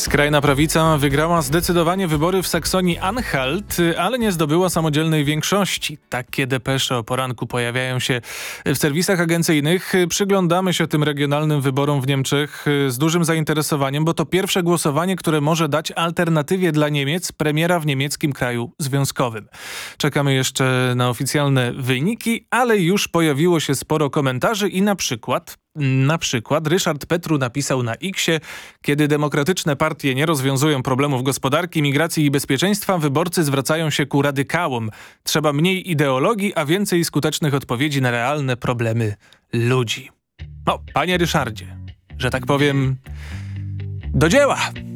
Skrajna prawica wygrała zdecydowanie wybory w Saksonii-Anhalt, ale nie zdobyła samodzielnej większości. Takie depesze o poranku pojawiają się w serwisach agencyjnych. Przyglądamy się tym regionalnym wyborom w Niemczech z dużym zainteresowaniem, bo to pierwsze głosowanie, które może dać alternatywie dla Niemiec premiera w niemieckim kraju związkowym. Czekamy jeszcze na oficjalne wyniki, ale już pojawiło się sporo komentarzy i na przykład Ryszard Petru napisał na X-ie: kiedy demokratyczne partie nie rozwiązują problemów gospodarki, migracji i bezpieczeństwa, wyborcy zwracają się ku radykałom. Trzeba mniej ideologii, a więcej skutecznych odpowiedzi na realne problemy ludzi. No, panie Ryszardzie, że tak powiem, do dzieła!